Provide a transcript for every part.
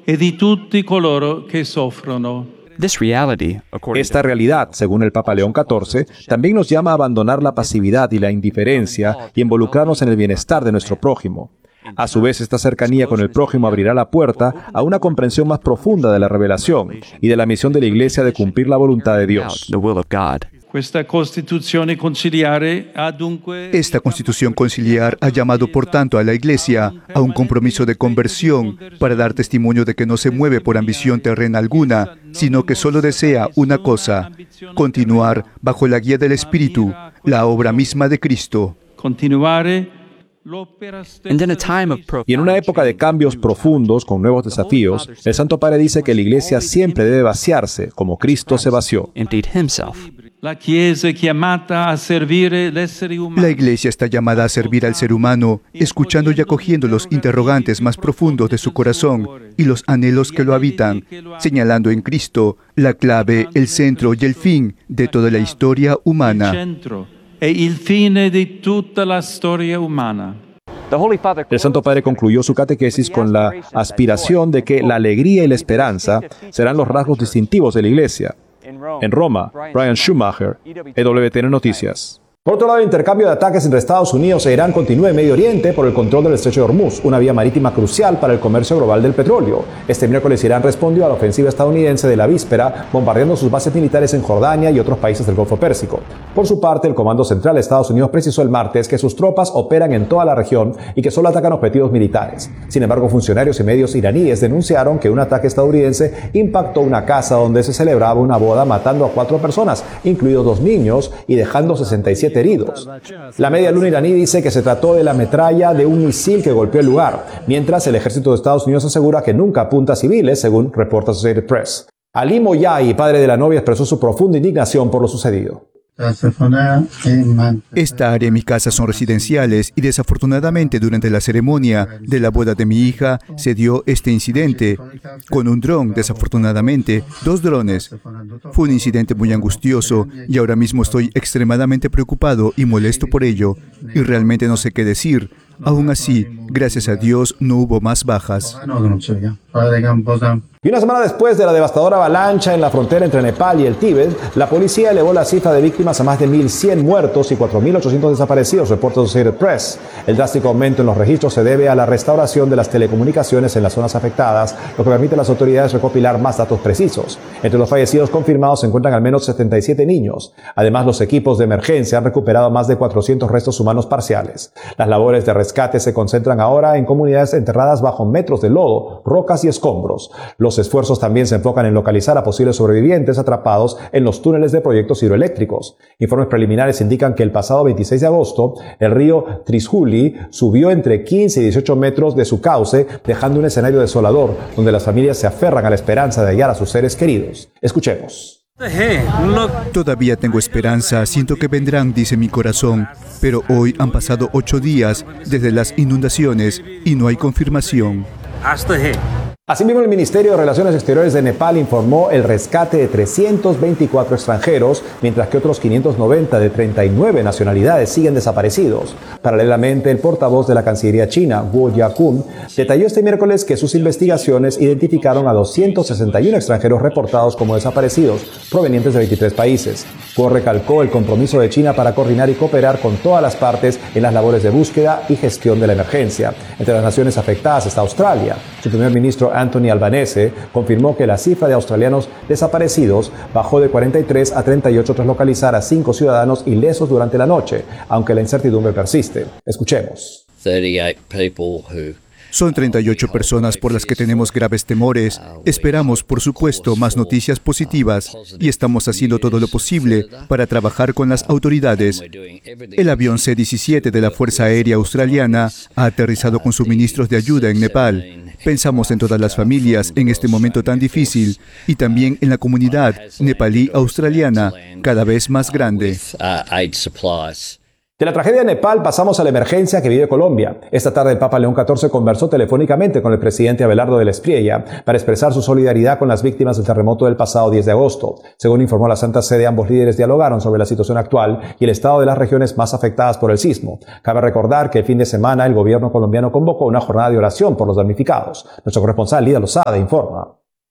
e di tutti coloro che soffrono. Esta realidad, según el Papa León XIV, también nos llama a abandonar la pasividad y la indiferencia y involucrarnos en el bienestar de nuestro prójimo. A su vez, esta cercanía con el prójimo abrirá la puerta a una comprensión más profunda de la revelación y de la misión de la Iglesia de cumplir la voluntad de Dios. Esta Constitución conciliar ha llamado, por tanto, a la Iglesia a un compromiso de conversión para dar testimonio de que no se mueve por ambición terrena alguna, sino que solo desea una cosa: continuar bajo la guía del Espíritu, la obra misma de Cristo. Y en una época de cambios profundos con nuevos desafíos, el Santo Padre dice que la Iglesia siempre debe vaciarse, como Cristo se vació. La Iglesia está llamada a servir al ser humano, escuchando y acogiendo los interrogantes más profundos de su corazón y los anhelos que lo habitan, señalando en Cristo la clave, el centro y el fin de toda la historia humana. El Santo Padre concluyó su catequesis con la aspiración de que la alegría y la esperanza serán los rasgos distintivos de la Iglesia. En Roma, Brian Schumacher, EWTN Noticias. Por otro lado, el intercambio de ataques entre Estados Unidos e Irán continúa en Medio Oriente por el control del Estrecho de Hormuz, una vía marítima crucial para el comercio global del petróleo. Este miércoles Irán respondió a la ofensiva estadounidense de la víspera, bombardeando sus bases militares en Jordania y otros países del Golfo Pérsico. Por su parte, el Comando Central de Estados Unidos precisó el martes que sus tropas operan en toda la región y que solo atacan objetivos militares. Sin embargo, funcionarios y medios iraníes denunciaron que un ataque estadounidense impactó una casa donde se celebraba una boda, matando a 4 personas, incluidos 2 niños, y dejando 67 heridos. La Media Luna iraní dice que se trató de la metralla de un misil que golpeó el lugar, mientras el ejército de Estados Unidos asegura que nunca apunta a civiles, según reporta Associated Press. Ali Moyai, padre de la novia, expresó su profunda indignación por lo sucedido. Esta área y mi casa son residenciales y desafortunadamente durante la ceremonia de la boda de mi hija se dio este incidente con un dron, desafortunadamente, 2 drones. Fue un incidente muy angustioso y ahora mismo estoy extremadamente preocupado y molesto por ello y realmente no sé qué decir. Aún así, gracias a Dios, no hubo más bajas. Y una semana después de la devastadora avalancha en la frontera entre Nepal y el Tíbet, la policía elevó la cifra de víctimas a más de 1.100 muertos y 4.800 desaparecidos, reporta Associated Press. El drástico aumento en los registros se debe a la restauración de las telecomunicaciones en las zonas afectadas, lo que permite a las autoridades recopilar más datos precisos. Entre los fallecidos confirmados se encuentran al menos 77 niños. Además, los equipos de emergencia han recuperado más de 400 restos humanos parciales. Las labores de rescate se concentran ahora en comunidades enterradas bajo metros de lodo, rocas y escombros. Los esfuerzos también se enfocan en localizar a posibles sobrevivientes atrapados en los túneles de proyectos hidroeléctricos. Informes preliminares indican que el pasado 26 de agosto, el río Trishuli subió entre 15 y 18 metros de su cauce, dejando un escenario desolador donde las familias se aferran a la esperanza de hallar a sus seres queridos. Escuchemos. Todavía tengo esperanza, siento que vendrán, dice mi corazón, pero hoy han pasado 8 días desde las inundaciones y no hay confirmación. Asimismo, el Ministerio de Relaciones Exteriores de Nepal informó el rescate de 324 extranjeros, mientras que otros 590 de 39 nacionalidades siguen desaparecidos. Paralelamente, el portavoz de la Cancillería china, Guo Jiakun, detalló este miércoles que sus investigaciones identificaron a 261 extranjeros reportados como desaparecidos, provenientes de 23 países. Guo recalcó el compromiso de China para coordinar y cooperar con todas las partes en las labores de búsqueda y gestión de la emergencia. Entre las naciones afectadas está Australia. Su primer ministro Anthony Albanese confirmó que la cifra de australianos desaparecidos bajó de 43 a 38 tras localizar a 5 ciudadanos ilesos durante la noche, aunque la incertidumbre persiste. Escuchemos. Son 38 personas por las que tenemos graves temores. Esperamos, por supuesto, más noticias positivas y estamos haciendo todo lo posible para trabajar con las autoridades. El avión C-17 de la Fuerza Aérea Australiana ha aterrizado con suministros de ayuda en Nepal. Pensamos en todas las familias en este momento tan difícil y también en la comunidad nepalí australiana, cada vez más grande. De la tragedia de Nepal pasamos a la emergencia que vive Colombia. Esta tarde el Papa León XIV conversó telefónicamente con el presidente Abelardo de la Espriella para expresar su solidaridad con las víctimas del terremoto del pasado 10 de agosto. Según informó la Santa Sede, ambos líderes dialogaron sobre la situación actual y el estado de las regiones más afectadas por el sismo. Cabe recordar que el fin de semana el gobierno colombiano convocó una jornada de oración por los damnificados. Nuestro corresponsal Lida Lozada informa.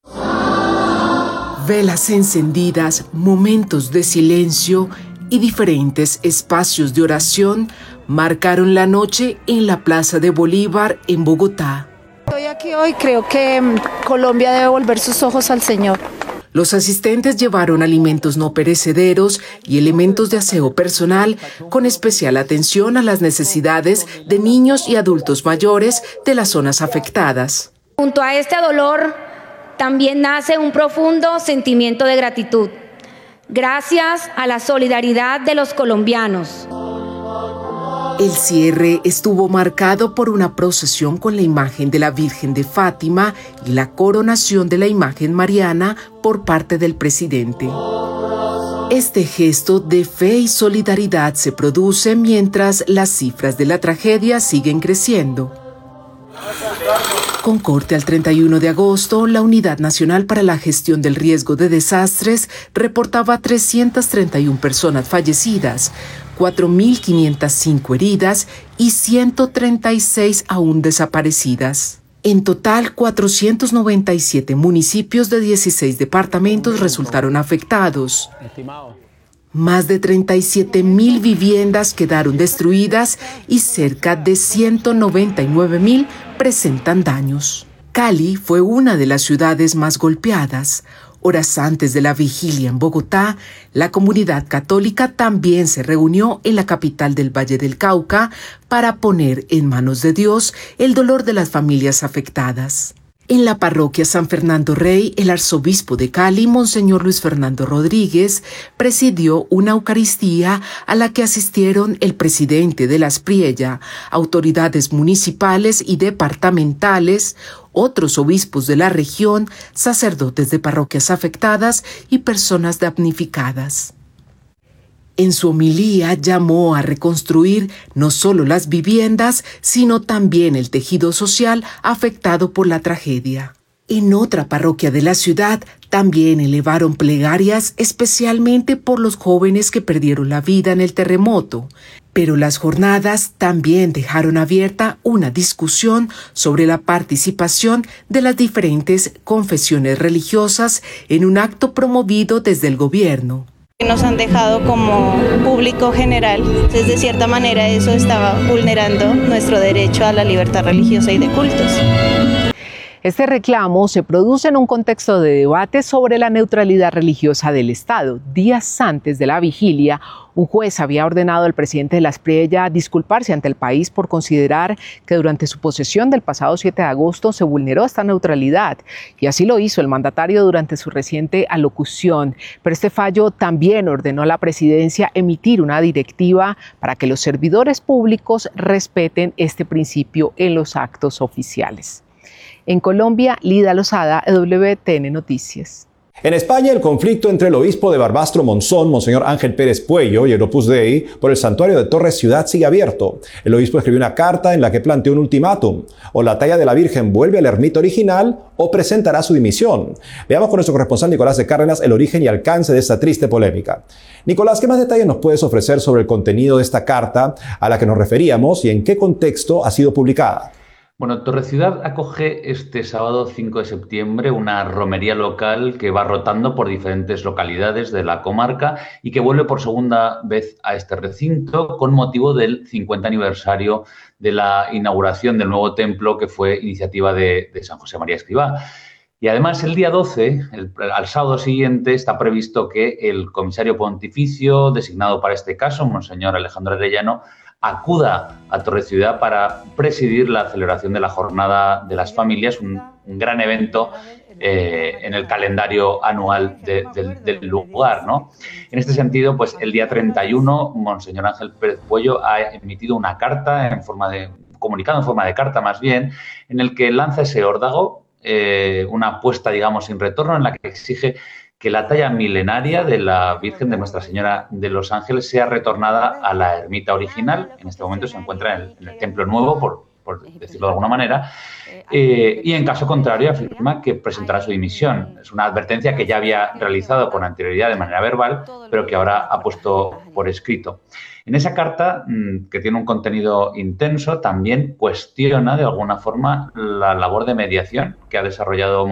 Velas encendidas, momentos de silencio y diferentes espacios de oración marcaron la noche en la Plaza de Bolívar en Bogotá. Estoy aquí hoy, creo que Colombia debe volver sus ojos al Señor. Los asistentes llevaron alimentos no perecederos y elementos de aseo personal, con especial atención a las necesidades de niños y adultos mayores de las zonas afectadas. Junto a este dolor también nace un profundo sentimiento de gratitud. Gracias a la solidaridad de los colombianos. El cierre estuvo marcado por una procesión con la imagen de la Virgen de Fátima y la coronación de la imagen mariana por parte del presidente. Este gesto de fe y solidaridad se produce mientras las cifras de la tragedia siguen creciendo. Con corte al 31 de agosto, la Unidad Nacional para la Gestión del Riesgo de Desastres reportaba 331 personas fallecidas, 4.505 heridas y 136 aún desaparecidas. En total, 497 municipios de 16 departamentos resultaron afectados. Más de 37.000 viviendas quedaron destruidas y cerca de 199.000 presentan daños. Cali fue una de las ciudades más golpeadas. Horas antes de la vigilia en Bogotá, la comunidad católica también se reunió en la capital del Valle del Cauca para poner en manos de Dios el dolor de las familias afectadas. En la parroquia San Fernando Rey, el arzobispo de Cali, Monseñor Luis Fernando Rodríguez, presidió una Eucaristía a la que asistieron el presidente de la Espriella, autoridades municipales y departamentales, otros obispos de la región, sacerdotes de parroquias afectadas y personas damnificadas. En su homilía llamó a reconstruir no solo las viviendas, sino también el tejido social afectado por la tragedia. En otra parroquia de la ciudad también elevaron plegarias, especialmente por los jóvenes que perdieron la vida en el terremoto. Pero las jornadas también dejaron abierta una discusión sobre la participación de las diferentes confesiones religiosas en un acto promovido desde el gobierno. Nos han dejado como público general, entonces de cierta manera eso estaba vulnerando nuestro derecho a la libertad religiosa y de cultos. Este reclamo se produce en un contexto de debate sobre la neutralidad religiosa del Estado. Días antes de la vigilia, un juez había ordenado al presidente de la Espriella disculparse ante el país por considerar que durante su posesión del pasado 7 de agosto se vulneró esta neutralidad. Y así lo hizo el mandatario durante su reciente alocución. Pero este fallo también ordenó a la presidencia emitir una directiva para que los servidores públicos respeten este principio en los actos oficiales. En Colombia, Lida Lozada, EWTN Noticias. En España, el conflicto entre el obispo de Barbastro Monzón, Monseñor Ángel Pérez Puello, y el Opus Dei por el santuario de Torres Ciudad sigue abierto. El obispo escribió una carta en la que planteó un ultimátum: o la talla de la Virgen vuelve a la ermita original o presentará su dimisión. Veamos con nuestro corresponsal Nicolás de Cárdenas el origen y alcance de esta triste polémica. Nicolás, ¿qué más detalles nos puedes ofrecer sobre el contenido de esta carta a la que nos referíamos y en qué contexto ha sido publicada? Bueno, Torreciudad acoge este sábado 5 de septiembre una romería local que va rotando por diferentes localidades de la comarca y que vuelve por segunda vez a este recinto con motivo del 50 aniversario de la inauguración del nuevo templo, que fue iniciativa de San José María Escrivá. Y además el día 12, al sábado siguiente, está previsto que el comisario pontificio designado para este caso, Monseñor Alejandro Arellano, acuda a Torreciudad para presidir la celebración de la Jornada de las Familias, un gran evento en el calendario anual del lugar, ¿no? En este sentido, pues el día 31, Monseñor Ángel Pérez Puello ha emitido una carta comunicado en forma de carta más bien, en el que lanza ese órdago, una apuesta, digamos, sin retorno, en la que exige que la talla milenaria de la Virgen de Nuestra Señora de los Ángeles sea retornada a la ermita original. En este momento se encuentra en el Templo Nuevo, por decirlo de alguna manera, y en caso contrario afirma que presentará su dimisión. Es una advertencia que ya había realizado con anterioridad de manera verbal, pero que ahora ha puesto por escrito. En esa carta, que tiene un contenido intenso, también cuestiona de alguna forma la labor de mediación que ha desarrollado